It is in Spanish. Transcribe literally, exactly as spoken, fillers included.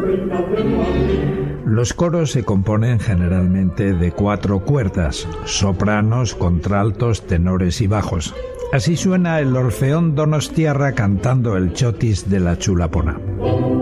Los coros se componen generalmente de cuatro cuerdas: sopranos, contraltos, tenores y bajos. Así suena el Orfeón Donostiarra cantando el chotis de la Chulapona.